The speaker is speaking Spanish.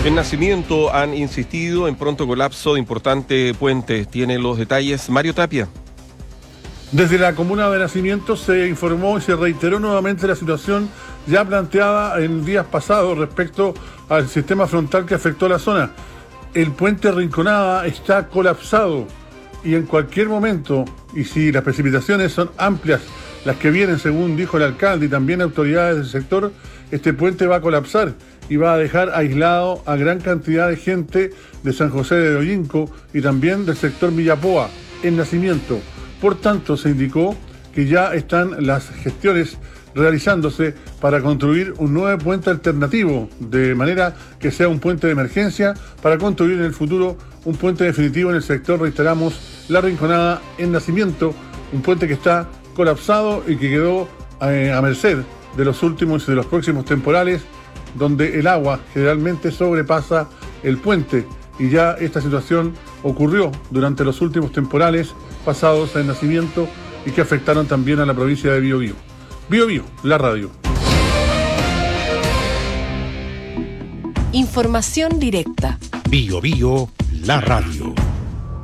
En Nacimiento han insistido en pronto colapso de importante puente. Tiene los detalles Mario Tapia. Desde la comuna de Nacimiento se informó y se reiteró nuevamente la situación ya planteada en días pasados respecto al sistema frontal que afectó la zona. El puente Rinconada está colapsado y en cualquier momento, y si las precipitaciones son amplias, las que vienen según dijo el alcalde y también autoridades del sector, este puente va a colapsar y va a dejar aislado a gran cantidad de gente de San José de Ollinco y también del sector Villapoa, en Nacimiento. Por tanto, se indicó que ya están las gestiones realizándose para construir un nuevo puente alternativo, de manera que sea un puente de emergencia, para construir en el futuro un puente definitivo en el sector, reiteramos, La Rinconada en Nacimiento, un puente que está colapsado y que quedó a merced de los últimos y de los próximos temporales, donde el agua generalmente sobrepasa el puente, y ya esta situación ocurrió durante los últimos temporales pasados en Nacimiento y que afectaron también a la provincia de Biobío. Biobío, la radio. Información directa. Biobío, la radio.